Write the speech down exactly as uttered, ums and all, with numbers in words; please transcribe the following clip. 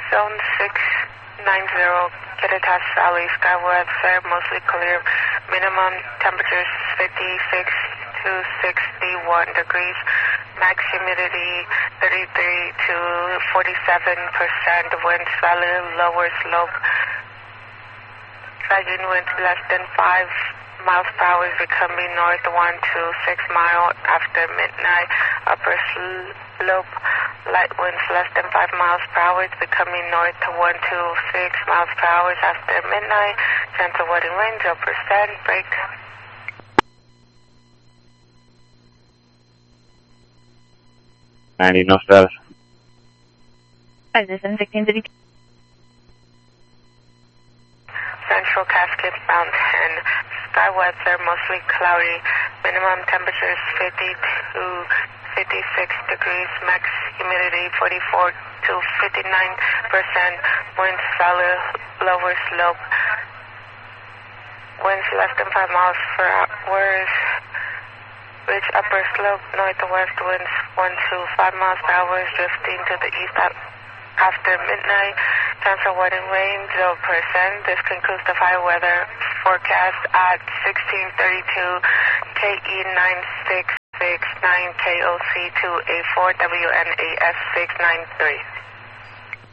Zone six nine zero, Kittitas Valley, sky weather, mostly clear. Minimum temperatures fifty-six to sixty-one degrees. Max humidity thirty-three to forty-seven percent. Winds valley, lower slope. Rising winds less than five miles per hour, becoming north one to six mile after midnight. Upper slope, light winds less than five miles per hour, becoming north one to six miles per hour after midnight. Chance of wedding rain zero percent. Break. ninety knots status. five seven sixteen city. Central Cascade Mountain, sky weather mostly cloudy. Minimum temperatures fifty to fifty-six degrees. Max humidity forty-four to fifty-nine percent. Winds valley, lower slope. Winds less than five miles per hour. Ridge upper slope, northwest winds one to five miles per hour, drifting to the east after midnight. Chance of wedding rain zero percent. This concludes the fire weather forecast at sixteen thirty-two K E nine six six nine K O C two eight four W N A S six nine three.